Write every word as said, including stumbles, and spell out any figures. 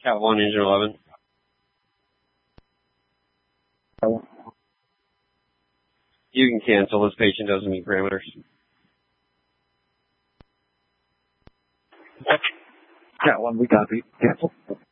Cat one, engine eleven. You can cancel. This patient doesn't meet parameters. Cat one, we copy. Cancel.